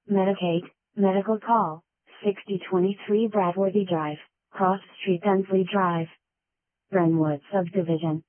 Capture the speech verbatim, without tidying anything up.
Medicaid, medical call, sixty twenty-three Bradworthy Drive, Cross Street Dunsley Drive, Brentwood Subdivision.